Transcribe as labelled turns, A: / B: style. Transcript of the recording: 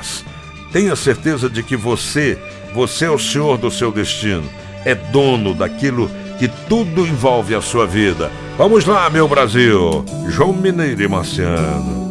A: paz. Tenha certeza de que você é o senhor do seu destino, é dono daquilo que tudo envolve a sua vida. Vamos lá, meu Brasil. João Mineiro e Marciano.